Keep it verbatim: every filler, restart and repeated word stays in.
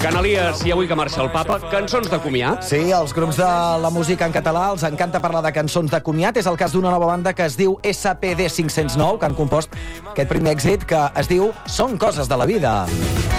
Canalies i avui que marxa el papa, cançons de comiat. Sí, els grups de la música en català els encanta parlar de cançons de comiat. És el cas d'una nova banda que es diu S P D cinc cents nou, que han compost aquest primer èxit que es diu Són coses de la vida.